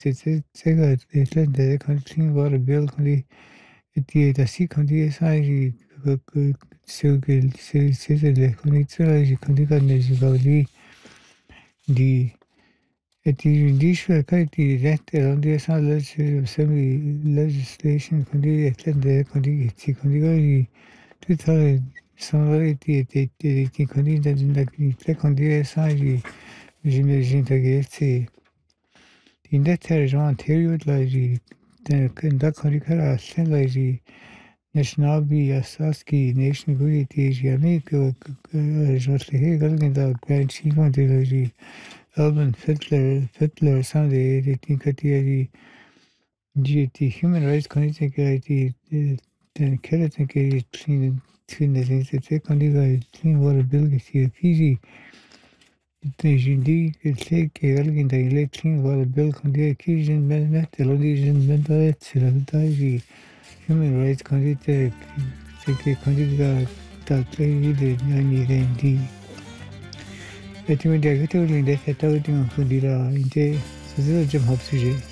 这个clean water bill di e ti dice che ti rette non di sa legislation quindi quindi ti quindi tutta sono ti quindi da quindi sai j'imagine che in that region Ontario da curricular assembly national bi asaski nation guri yani jotli galginda grand chief de Urban Fiddler sound the tinkati the human rights committee the keratin ke clean the clean water bill ki fiji Tejindi ke galginda ile clean water bill kondi kijin men television men da tsirantai human rights committee ke kondi da de yani rendi et tu me dis que tu voulais faire ta routine en fondira inte c'est ça j'aime hop sujet